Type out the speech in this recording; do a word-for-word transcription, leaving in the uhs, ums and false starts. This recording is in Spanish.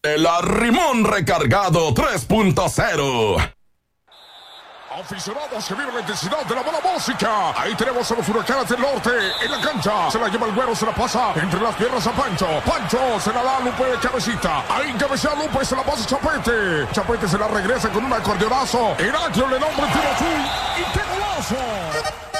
El Arrimón Recargado tres punto cero. Aficionados que viven la intensidad de la buena música. Ahí tenemos a los Huracanes del Norte en la cancha. Se la lleva el güero, se la pasa entre las piernas a Pancho. Pancho se la da a Lupe de cabecita. Ahí cabecea Lupe, se la pasa a Chapete. Chapete se la regresa con un acordeonazo. Heraclio le da un tiro azul y qué golazo.